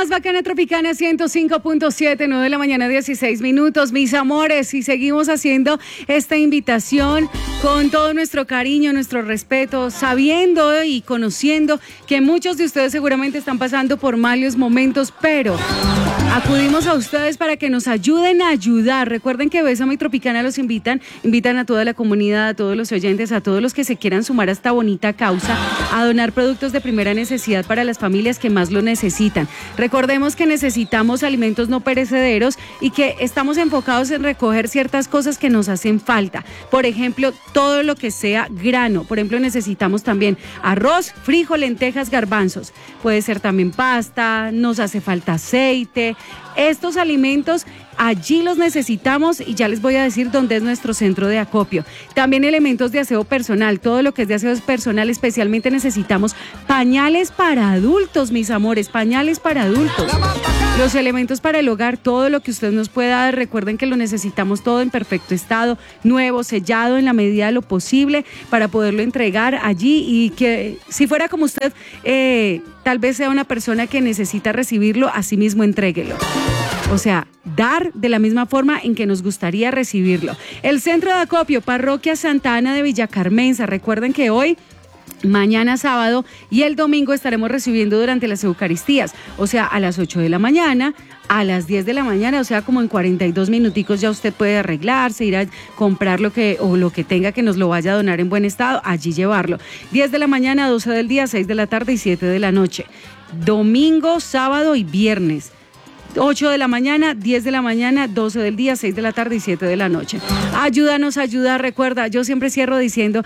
más bacana Tropicana 105.7, 9 de la mañana, 16 minutos, mis amores, y seguimos haciendo esta invitación con todo nuestro cariño, nuestro respeto, sabiendo y conociendo que muchos de ustedes seguramente están pasando por malos momentos, pero acudimos a ustedes para que nos ayuden a ayudar. Recuerden que Bésame Tropicana los invitan a toda la comunidad, a todos los oyentes, a todos los que se quieran sumar a esta bonita causa, a donar productos de primera necesidad para las familias que más lo necesitan. Recordemos que necesitamos alimentos no perecederos y que estamos enfocados en recoger ciertas cosas que nos hacen falta. Por ejemplo, todo lo que sea grano. Por ejemplo, necesitamos también arroz, frijol, lentejas, garbanzos. Puede ser también pasta, nos hace falta aceite. Estos alimentos allí los necesitamos y ya les voy a decir dónde es nuestro centro de acopio. También elementos de aseo personal, todo lo que es de aseo personal, especialmente necesitamos pañales para adultos, mis amores, pañales para adultos. Los elementos para el hogar, todo lo que usted nos pueda dar, recuerden que lo necesitamos todo en perfecto estado, nuevo, sellado en la medida de lo posible para poderlo entregar allí y que si fuera como usted, tal vez sea una persona que necesita recibirlo, así mismo entréguelo. O sea, dar de la misma forma en que nos gustaría recibirlo. El centro de acopio, Parroquia Santa Ana de Villacarmenza. Recuerden que hoy, mañana sábado y el domingo estaremos recibiendo durante las Eucaristías, o sea, a las 8 de la mañana, a las 10 de la mañana, o sea, como en 42 minuticos ya usted puede arreglarse, ir a comprar lo que tenga que nos lo vaya a donar en buen estado, allí llevarlo. 10 de la mañana, 12 del día, 6 de la tarde y 7 de la noche. Domingo, sábado y viernes. 8 de la mañana, 10 de la mañana, 12 del día, 6 de la tarde y 7 de la noche. Ayúdanos a ayudar, recuerda, yo siempre cierro diciendo,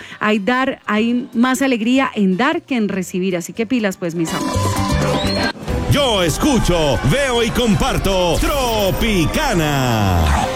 hay más alegría en dar que en recibir, así que pilas pues, mis amores. Yo escucho, veo y comparto Tropicana.